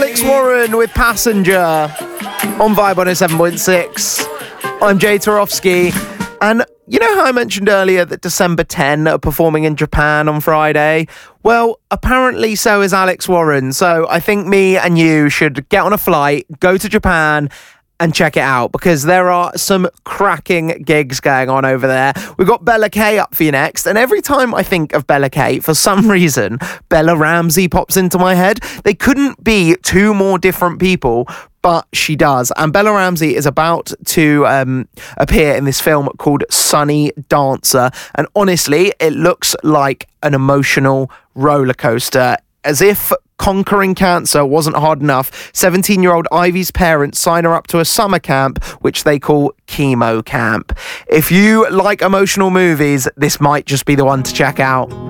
Alex Warren with Passenger on Vibe 107.6. I'm Jay Tarofsky, and you know how I mentioned earlier that December 10 are performing in Japan on Friday? Well, apparently so is Alex Warren, so I think me and you should get on a flight, go to Japan, and check it out, because there are some cracking gigs going on over there. We've got Bella K up for you next, and every time I think of Bella K, for some reason, Bella Ramsey pops into my head. They couldn't be two more different people, but she does. And Bella Ramsey is about to appear in this film called Sunny Dancer, and honestly, it looks like an emotional roller coaster. As if conquering cancer wasn't hard enough, 17-year-old Ivy's parents sign her up to a summer camp, which they call Chemo Camp. If you like emotional movies, this might just be the one to check out.